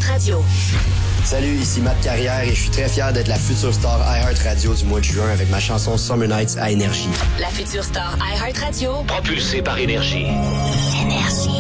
iHeartRadio. Salut, ici Matt Carrière et je suis très fier d'être la future star iHeartRadio du mois de juin avec ma chanson Summer Nights à Énergie. La future star iHeartRadio. Propulsée par Énergie. Énergie.